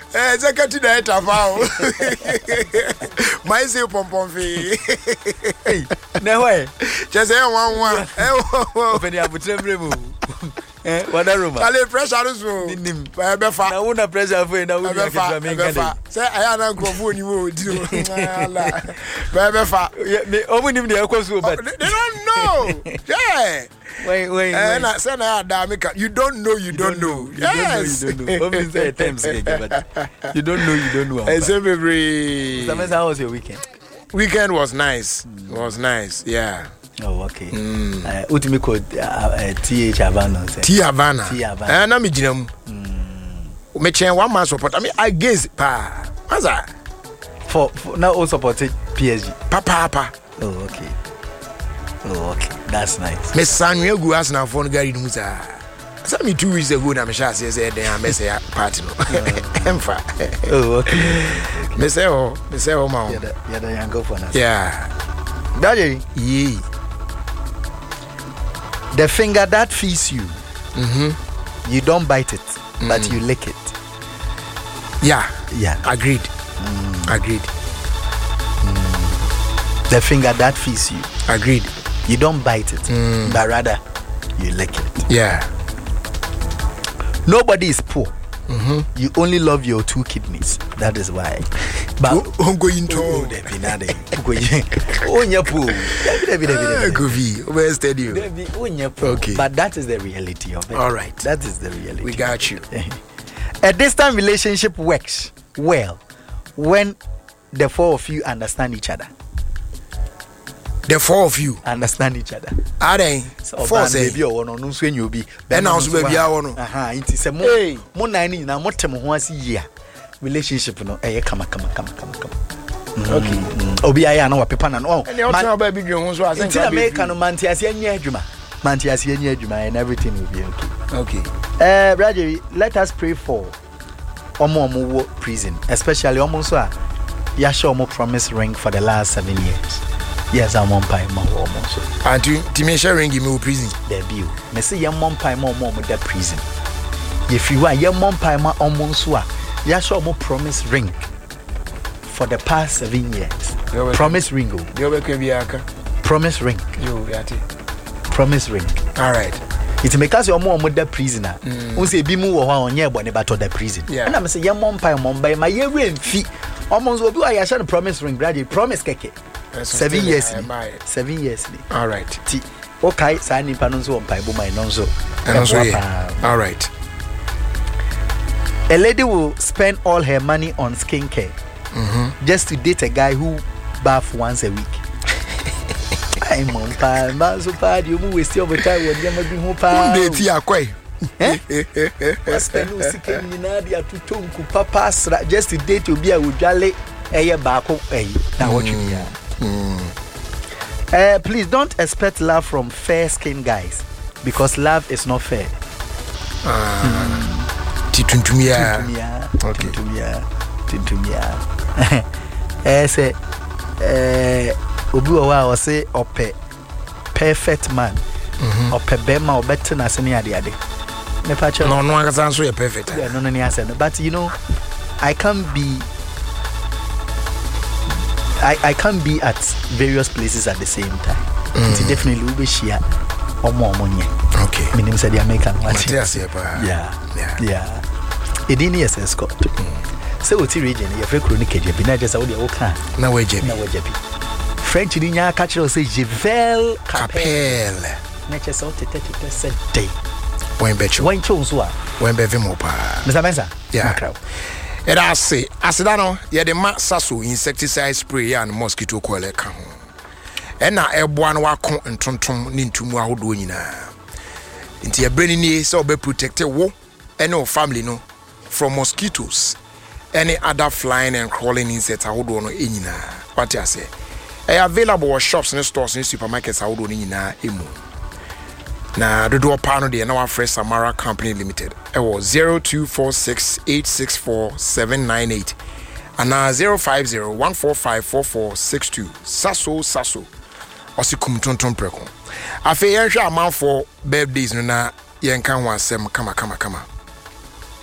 Executive director foul. My say pom fee. No way. Just one. Open the abutremremu. What a room. Ale pressure is so. Befa. Na una pressure for na we befa. Say I am nkrofo ni wo di o. Befa. Me omunim de ekoso but they don't know. Yeah. Wait. Na say na adamika. You don't know. Yes. You don't know. Open say terms but you don't know. How was your weekend? Weekend was nice. It was nice. Yeah. Oh, okay. Ultimate code TH Havana. T Havana. Na me ginam. Me chen one man support. I mean I guess pa. What's that? For now all supported PSG. Papa. Oh, okay. That's nice. Me sanwe gu Arsenal for no gari dum sa. So me 2 weeks ago na me sha say dem am say party no. Emfa. Oh, okay. Me say oh ma. Yeah, the young go for us. Yeah. Daddy. Yeah. The finger that feeds you. You don't bite it, but you lick it. Yeah. Agreed. The finger that feeds you. Agreed. You don't bite it, but rather you lick it. Yeah. Nobody is poor. You only love your 2 kidneys. That is why. But going to okay. But that is the reality of it. All right. That is the reality. We got you. A distant relationship works well when the 4 of you understand each other. The 4 of you understand each other. Are they? Four baby or one on when you be. Then also baby I want. It is a more 9 na mo tem ho ase year. Relationship no come. Okay. Obi aya na wa pepa na no. Man baby dwen ho so I think America no mantiase anya adwuma. And everything will be okay. Okay. Brother, let us pray for omo prison, especially omo so a ya show omo promise ring for the last 7 years. Yes, I'm on pie more almost. And to me sharing give me prison. There be. Me say your mom pie more with that prison. If you are your mom pie more almost so ya show omo promise ring for the past 7 years. Promise ring. Promise ring. Promise ring. All right. It make us your mom with the prisoner. Who say be mu on ye but about the prison. And I'm say your mom pie mom by my year fee. Almost will be I shall promise ring graduate promise keke. 7 years. 7 years. All right. Okay, signing panons on pie my nonso. All right. A lady will spend all her money on skincare just to date a guy who bath once a week. I'm on pie, man. So bad you waste your time when you be home. Date ya kwai. Spend no skin in Nadia to Tonku Papa just to date you be a ujale a bako. Now what you please don't expect love from fair-skinned guys because love is not fair. Tintumia. Say obi wa say ope perfect man. Ope bema or better na seni ade. No aka so perfect. Yeah, no ni asa. But you know, I can't be at various places at the same time. It's definitely we share omo nye. Okay. Minim said the American watch. Yeah. It didn't yes escort. So what region you free chronic JB na just what you can. Na we JB. French ni nya catch say Jevel Capel. Nature so 30% day. When betcho. When chose wa. When bevimo pa. Mr. Mensa. Yeah. And I say, Asidano, yeah, the Matsasu insecticide spray and mosquito coil can. And now, Airborne wako and tonton nintumu doina. Into your brainy so be protected wo and no family no from mosquitoes. Any other flying and crawling insects I would no inina. What I say? Available shops and stores in supermarkets I would inina emu. Na the door panel de na fresh Samara Company Limited. It was 0246864798 and 05014544662. Saso. Osikum tonton preko. Afe yenhwe amount for birthdays no na yenka ho asem kama.